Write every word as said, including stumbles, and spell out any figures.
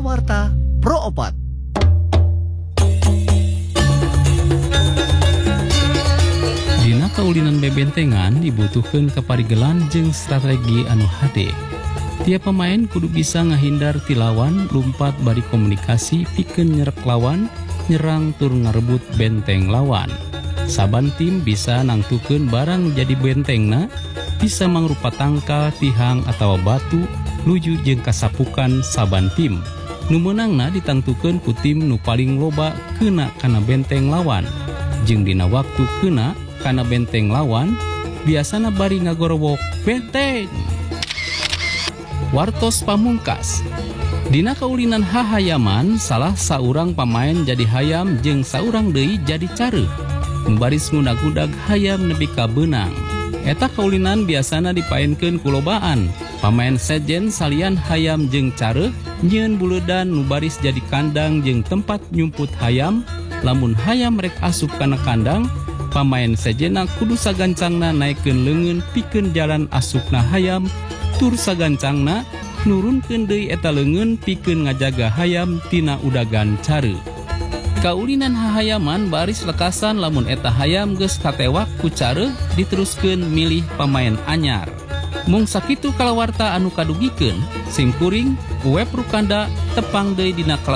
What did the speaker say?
Kalawarta Pro Opat. Dina kaulinan bebentengan dibutuhkan kaparigelan jeung strategi anu hade. Tiap pemain kudu bisa ngahindar ti lawan, lumpat bari komunikasi pikeun nyerek lawan, nyerang tur ngarebut benteng lawan. Saban tim bisa nangtukeun barang jadi bentengna, bisa mangrupa tangkal, tihang atawa batu, nuju jeung kasapukan saban tim. Nu meunangna ditangtukeun ku tim nu paling loba keuna kana benteng lawan. Jeung dina waktu keuna kana benteng lawan, biasana bari ngagorowok benteng. Wartos pamungkas. Dina kaulinan hahayaman, salah saurang pamain jadi hayam jeung saurang deui jadi careuh. Baris ngudag-udag hayam nepi ka beunang. Eta kaulinan biasana dipaenkeun ku lobaan. Pamain sejen salian hayam jeung careuh, nyieun buleudan nu baris jadi kandang jeung tempat nyumput hayam. Lamun hayam rek asup kana kandang, pamain sejena kudu sagancangna naikkeun leungeun pikeun jalan asupna hayam, tur sagancangna nurunkeun deui eta leungeun pikeun ngajaga hayam tina udagan careuh. Kaulinan hahayaman baris lekasan lamun eta hayam geus katewak ku careuh diteruskeun milih pamain anyar. Mung sakitu kalawarta anu kadugikeun, sim kuring web Rukanda tepang deui dina